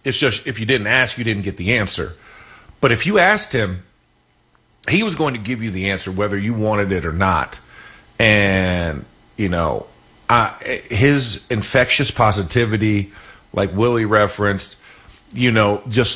It's just if you didn't ask, you didn't get the answer. But if you asked him, he was going to give you the answer whether you wanted it or not. And, his infectious positivity, like Willie referenced, just